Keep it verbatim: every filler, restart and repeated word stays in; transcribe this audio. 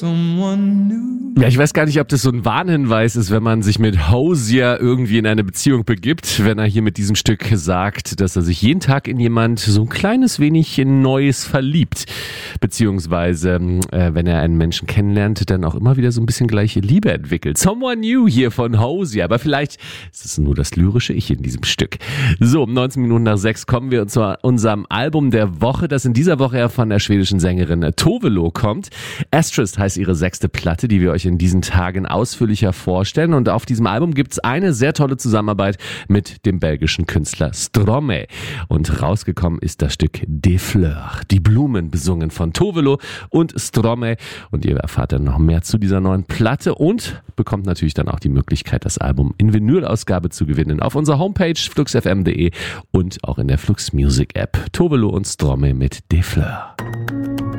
someone new. Ja, ich weiß gar nicht, ob das so ein Warnhinweis ist, wenn man sich mit Hozier irgendwie in eine Beziehung begibt, wenn er hier mit diesem Stück sagt, dass er sich jeden Tag in jemand so ein kleines wenig in Neues verliebt. Beziehungsweise, äh, wenn er einen Menschen kennenlernt, dann auch immer wieder so ein bisschen gleiche Liebe entwickelt. Someone New hier von Hozier, aber vielleicht ist es nur das lyrische Ich in diesem Stück. So, um neunzehn Minuten nach sechs kommen wir zu unserem Album der Woche, das in dieser Woche ja von der schwedischen Sängerin Tove Lo kommt. Asterisk heißt ihre sechste Platte, die wir euch in diesen Tagen ausführlicher vorstellen. Und auf diesem Album gibt's eine sehr tolle Zusammenarbeit mit dem belgischen Künstler Stromae. Und rausgekommen ist das Stück Des Fleurs, die Blumen, besungen von Tove Lo und Stromae. Und ihr erfahrt dann noch mehr zu dieser neuen Platte und bekommt natürlich dann auch die Möglichkeit, das Album in Vinylausgabe zu gewinnen. Auf unserer Homepage flux f m punkt de und auch in der Flux Music App. Tove Lo und Stromae mit Des Fleurs.